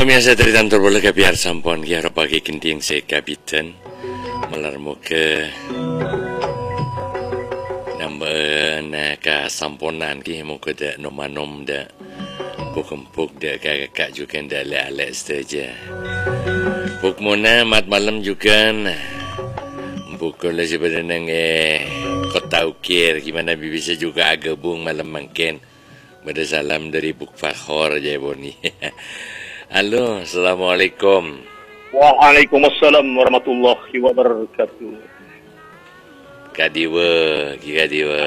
Pemirsa teritan terbola kapiar sampon ki harap bagi kinting se kapitan malarmu ke nambah ka samponan ki mo ke da nomanom da pukempuk da kakak juga da le-ale saja. Puk mona mat malam juga pukul sebenarnya kota ukir gimana bisa juga gabung malam mungkin. Pada salam dari Buk Fakhor Jaya Boni. Halo, Assalamualaikum. Waalaikumsalam warahmatullahi wabarakatuh. Kadiwa, Kadiwa.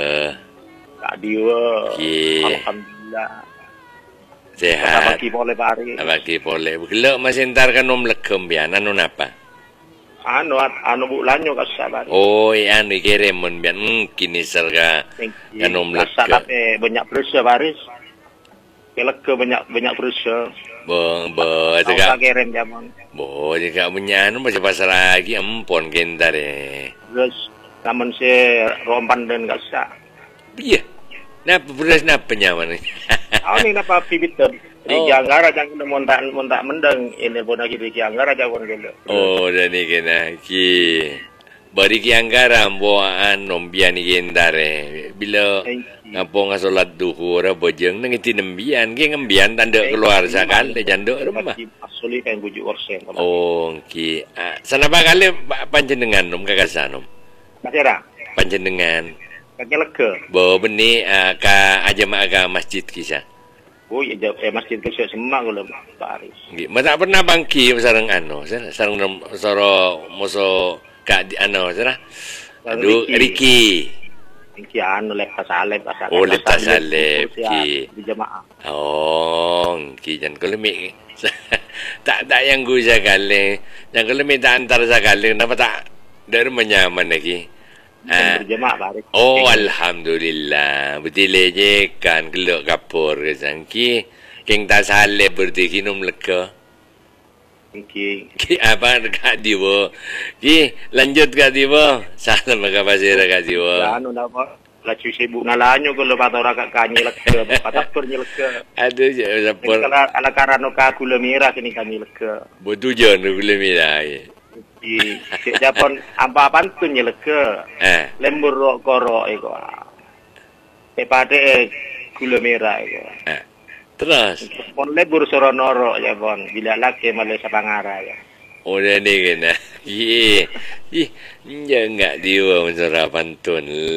Alhamdulillah. Sehat. Abaki boleh bari. Abaki boleh. Belum masih ntar kan legem bian anu apa? Anu bulanyo kasabar. Oh, anu kirim mun bian kini serga kanum legem. Banyak pressure baris. Keleke banyak pressure. Itu kak. Kirim jaman. Jika punya anu masih pasar lagi empon kentar Terus namun si rompan dan kasa. Iya. Napa beras napa nyaman? Ini napa bibit Riki Anggara jangan montak mendeng ini bonak Riki Anggara jangan gitu. Oh, dan ini kena ki. Bari Ki Anggara mboaan nombian gendare. Bila ngapo ngasolat duhur bojeng nang iti nembian ki ngembian tanda keluar sakal janduk rumah. Asli kan bujuk orsen. Oh, ki. Sana bakal panjenengan nom kakasanom. Masira. Panjenengan. Kaki lega. Bo beni ka ajama aga masjid kisah. Oh, ya masjid kisah semak kalau Pak Aris. Nggih, mata pernah bangki sareng anu, sareng soro moso ka anu sareng. Aduh, Riki. Riki anu lepas salib asal. Oh, lepas salib ki. Di jemaah. Oh, ki jan kalau mi tak yang gue sakale. Yang kalau mi tak antar sakale, kenapa tak dari menyaman lagi? Berjemaah Pak. Oh, alhamdulillah. Betul je kan gelak kapur ke sangki. Keng tak salib berarti kinum lega. Ki apa dekat diwa. Ki lanjut kat diwa. Salam ke pasir kat diwa. Anu napa? Lacu sibuk nalanyo kalau kata orang kat kanyi lega, kata pernya lega. Aduh, sapur. Kalau ala karano ka gula merah sini kanyi lega. Betul je gula merah. Di Japon apa-apaan tu lega. Lembur korok iko. Pade gula merah iko. Terus pon lembur soronoro Japon bila laki Malaysia Pangara ya. Oh, ni kena. Ih, enggak diwa mencara pantun.